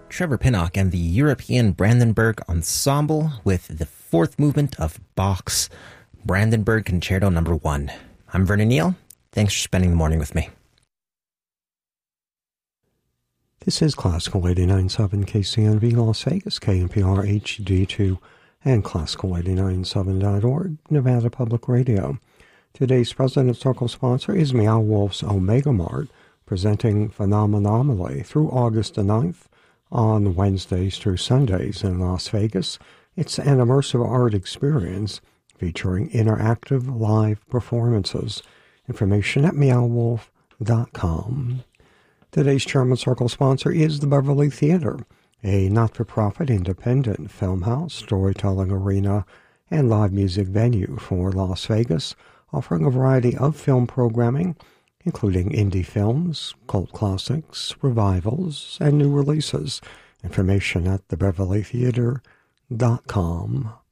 Trevor Pinnock and the European Brandenburg Ensemble with the fourth movement of Bach's Brandenburg Concerto No. 1. I'm Vernon Neal. Thanks for spending the morning with me. This is Classical 89.7 KCNV Las Vegas, KNPR HD2, and Classical897.org, Nevada Public Radio. Today's President Circle sponsor is Meow Wolf's Omega Mart, presenting Phenomenomally through August the 9th on Wednesdays through Sundays in Las Vegas. It's an immersive art experience featuring interactive live performances. Information at meowwolf.com. Today's Chairman Circle sponsor is the Beverly Theater, a not-for-profit independent film house, storytelling arena, and live music venue for Las Vegas, offering a variety of film programming, including indie films, cult classics, revivals, and new releases. Information at thebeverlytheater.com.